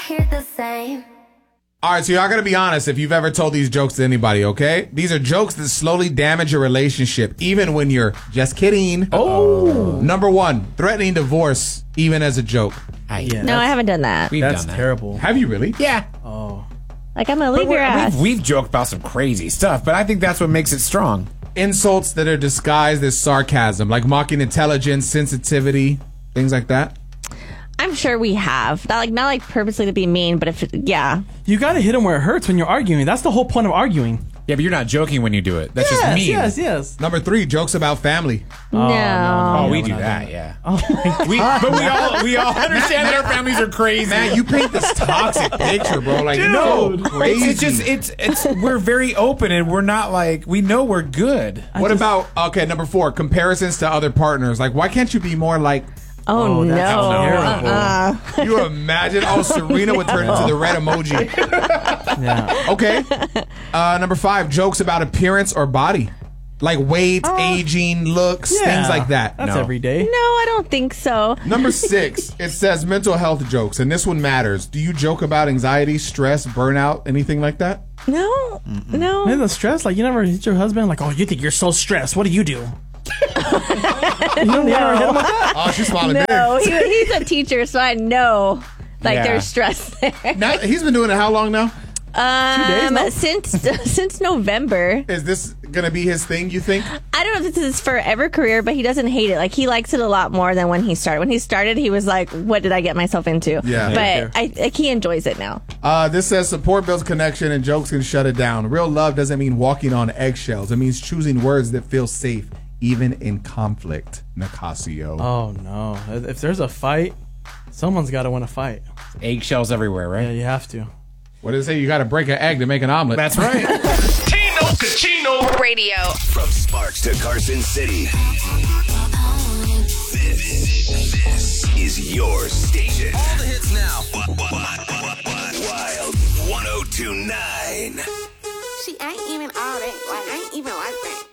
hear the same. All right, so y'all gotta be honest if you've ever told these jokes to anybody, okay? These are jokes that slowly damage your relationship, even when you're just kidding. Oh. Number 1, threatening divorce, even as a joke. Yeah, no, I haven't done that. That's terrible. Have you really? Yeah. Oh. Like, I'm gonna leave your ass. We've joked about some crazy stuff, but I think that's what makes it strong. Insults that are disguised as sarcasm, like mocking intelligence, sensitivity, things like that. I'm sure we have. Not like purposely to be mean, but yeah. You gotta hit them where it hurts when you're arguing. That's the whole point of arguing. Yeah, but you're not joking when you do it. That's just mean. Yes. Number 3, jokes about family. No. We do that, yeah. But we all understand that our families are crazy. Man, you paint this toxic picture, bro. Like, no, crazy. It's we're very open and we're not like, we know we're good. What about, number 4, comparisons to other partners. Like, why can't you be more like... Oh, no. You imagine? Oh, Serena would turn into the red emoji. Yeah. Okay. Number 5, jokes about appearance or body. Like weight, aging, looks, things like that. That's every day. No, I don't think so. Number 6, it says mental health jokes, and this one matters. Do you joke about anxiety, stress, burnout, anything like that? No. No. Man, the stress, like, you never hit your husband, like, oh, you think you're so stressed. What do you do? You never hit him like that? Oh, she's smiling big. No, he's a teacher, so I know, there's stress there. Now, he's been doing it how long now? 2 days, Since November. Is this gonna be his thing, you think? I don't know if this is his forever career, but he doesn't hate it. Like, he likes it a lot more than when he started. When he started, he was like, what did I get myself into? Yeah. But he enjoys it now. This says support builds connection and jokes can shut it down. Real love doesn't mean walking on eggshells. It means choosing words that feel safe, even in conflict. Nicasio. Oh, no. If there's a fight, someone's got to win a fight. Eggshells everywhere, right? Yeah, you have to. What does it say? You got to break an egg to make an omelet. That's right. Tino Cucino Radio. From Sparks to Carson City. This is your station. All the hits now. Wild 1029. She ain't even all that. Like, I ain't even like that.